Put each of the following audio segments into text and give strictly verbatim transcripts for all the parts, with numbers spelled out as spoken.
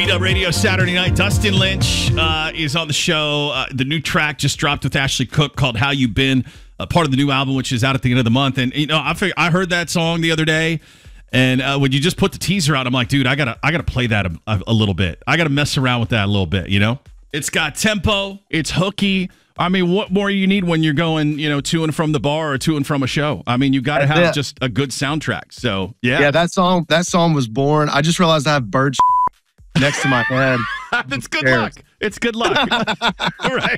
B-Dub Radio Saturday night. Dustin Lynch uh, is on the show. Uh, the new track just dropped with Ashley Cook called How You Been, uh, part of the new album, which is out at the end of the month. And, you know, I figured, I heard that song the other day. And uh, when you just put the teaser out, I'm like, dude, I gotta, I gotta play that a, a, a little bit. I gotta mess around with that a little bit. You know, it's got tempo, it's hooky. I mean, what more you need when you're going, you know, to and from the bar or to and from a show? I mean, you got to have it. just a good soundtrack. So yeah, yeah, that song, that song was born. I just realized I have bird next to my head. It's good luck. It's good luck. All right.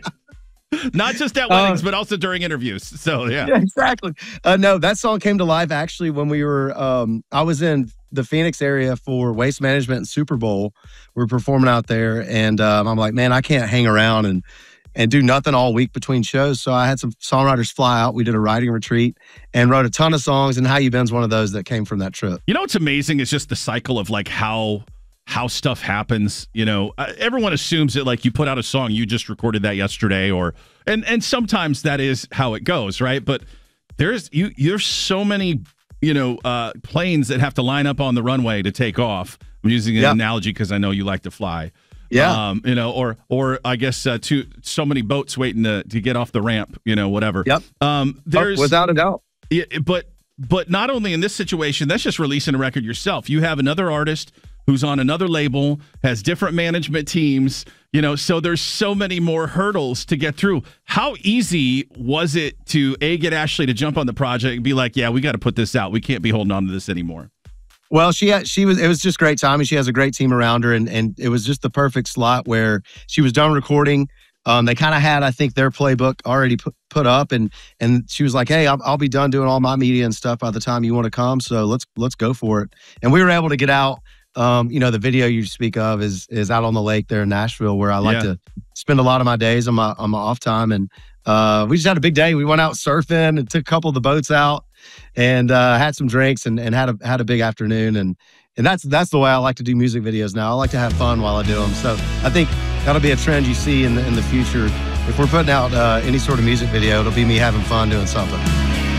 Not just at weddings, uh, but also during interviews. So, yeah. yeah exactly. Uh, no, that song came to life actually when we were, um, I was in the Phoenix area for Waste Management and Super Bowl. We were performing out there, and um, I'm like, man, I can't hang around and and do nothing all week between shows. So I had some songwriters fly out. We did a writing retreat and wrote a ton of songs, and How You Ben's one of those that came from that trip. You know what's amazing is just the cycle of like how how stuff happens. You know, uh, everyone assumes that like you put out a song, you just recorded that yesterday, or and and sometimes that is how it goes, right? But there's you there's so many you know uh, planes that have to line up on the runway to take off. I'm using an yep. analogy because I know you like to fly. Yeah, um, you know, or or I guess uh, to so many boats waiting to to get off the ramp. You know, whatever. Yep. Um, there's without a doubt. Yeah, but but not only in this situation, that's just releasing a record yourself. You have another artist who's on another label, has different management teams, you know, so there's so many more hurdles to get through. How easy was it to, A, get Ashley to jump on the project and be like, yeah, we got to put this out. We can't be holding on to this anymore. Well, she had, she was, it was just great timing. She has a great team around her, and, and it was just the perfect slot where she was done recording. Um, they kind of had, I think, their playbook already put, put up, and and she was like, hey, I'll, I'll be done doing all my media and stuff by the time you want to come. So let's, let's go for it. And we were able to get out. Um, you know, the video you speak of is is out on the lake there in Nashville, where I like yeah. to spend a lot of my days on my on my off time. And uh, we just had a big day. We went out surfing and took a couple of the boats out, and uh, had some drinks and, and had a had a big afternoon. And and that's that's the way I like to do music videos now. I like to have fun while I do them. So I think that'll be a trend you see in the in the future. If we're putting out uh, any sort of music video, it'll be me having fun doing something.